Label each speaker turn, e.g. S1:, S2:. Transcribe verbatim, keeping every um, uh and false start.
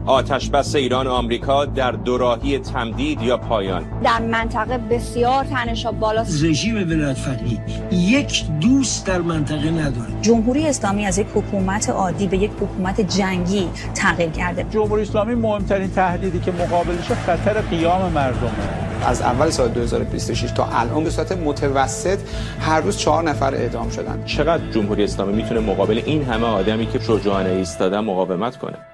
S1: آتشبس ایران و آمریکا در دوراهی تمدید یا پایان.
S2: در منطقه بسیار تنش‌ها بالاست.
S3: رژیم ولایت فقیه یک دوست در منطقه نداره.
S4: جمهوری اسلامی از یک حکومت عادی به یک حکومت جنگی تغییر کرده.
S5: جمهوری اسلامی مهمترین تهدیدی که مقابلش خطر قیام مردمه.
S6: از اول سال دو هزار و بیست و شش تا الان به صورت متوسط هر روز چهار نفر اعدام شدن.
S1: چقدر جمهوری اسلامی میتونه مقابل این همه آدمی که شجاعانه ایستادن مقاومت کنه؟